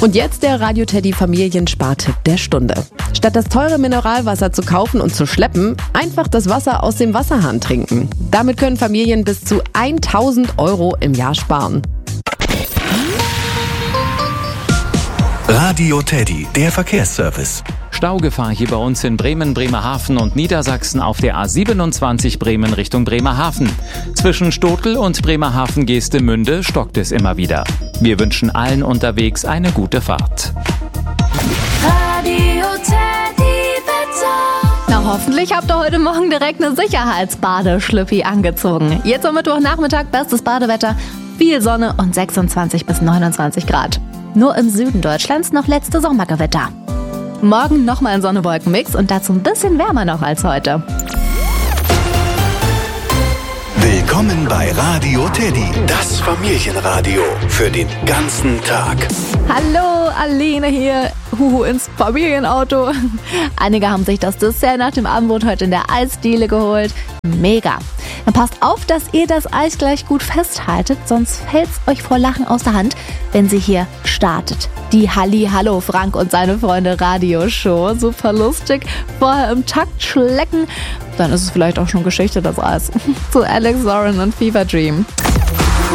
Und jetzt der Radio Teddy Familienspartipp der Stunde. Statt das teure Mineralwasser zu kaufen und zu schleppen, einfach das Wasser aus dem Wasserhahn trinken. Damit können Familien bis zu 1.000 € im Jahr sparen. Radio Teddy, der Verkehrsservice. Staugefahr hier bei uns in Bremen, Bremerhaven und Niedersachsen auf der A27 Bremen Richtung Bremerhaven. Zwischen Stotel und Bremerhaven-Geestemünde stockt es immer wieder. Wir wünschen allen unterwegs eine gute Fahrt. Radio Teddy Wetter. Na, hoffentlich habt ihr heute Morgen direkt eine Sicherheitsbadeschlüppi angezogen. Jetzt am Mittwochnachmittag bestes Badewetter, viel Sonne und 26 bis 29 Grad. Nur im Süden Deutschlands noch letzte Sommergewitter. Morgen nochmal ein Sonne-Wolken-Mix und dazu ein bisschen wärmer noch als heute. Willkommen bei Radio Teddy, das Familienradio für den ganzen Tag. Hallo, Alene hier, ins Familienauto. Einige haben sich das Dessert nach dem Abendbrot heute in der Eisdiele geholt. Mega. Dann passt auf, dass ihr das Eis gleich gut festhaltet, sonst fällt's euch vor Lachen aus der Hand, wenn sie hier startet. Die Halli-Hallo Frank und seine Freunde Radioshow. Super lustig. Vorher im Takt schlecken. Dann ist es vielleicht auch schon Geschichte, das Eis. Zu Alex Zorin und Fever Dream.